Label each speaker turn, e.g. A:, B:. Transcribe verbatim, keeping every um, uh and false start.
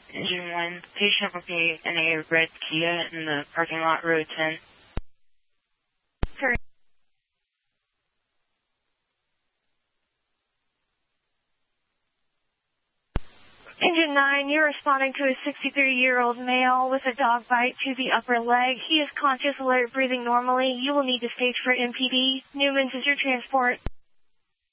A: Engine one, patient will be in a red Kia in the parking lot, row ten.
B: Current. Engine nine, you're responding to a sixty-three-year-old male with a dog bite to the upper leg. He is conscious, alert, breathing normally. You will need to stage for M P D. Newman's is your transport.